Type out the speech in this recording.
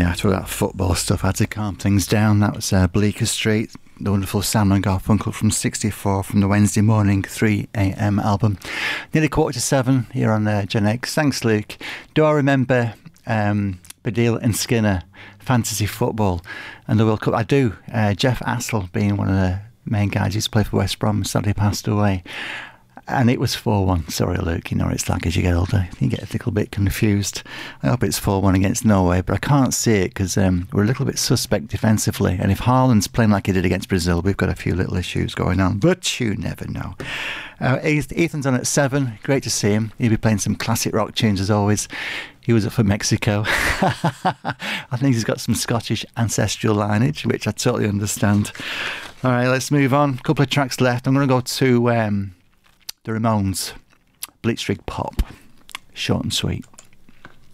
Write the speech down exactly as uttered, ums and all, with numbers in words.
Yeah, after all that football stuff, I had to calm things down. That was uh, Bleecker Street, the wonderful Simon & Garfunkel from sixty-four from the Wednesday morning three a.m. album. Nearly quarter to seven here on uh, Gen X. Thanks, Luke. Do I remember um, Baddiel and Skinner, fantasy football and the World Cup? I do. Uh, Jeff Assel being one of the main guys who used to play for West Brom, sadly passed away. And it was four one. Sorry, Luke, you know what it's like as you get older. You get a little bit confused. I hope it's four one against Norway, but I can't see it because um, we're a little bit suspect defensively. And if Haaland's playing like he did against Brazil, we've got a few little issues going on. But you never know. Uh, Ethan's on at seven. Great to see him. He'll be playing some classic rock tunes as always. He was up for Mexico. I think he's got some Scottish ancestral lineage, which I totally understand. All right, let's move on. A couple of tracks left. I'm going to go to... Um, The Ramones, Blitzkrieg Pop, short and sweet.